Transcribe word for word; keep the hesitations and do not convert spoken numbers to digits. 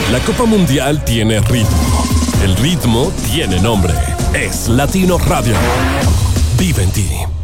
La Copa Mundial tiene ritmo. El ritmo tiene nombre. Es Latino Radio. Vive en ti.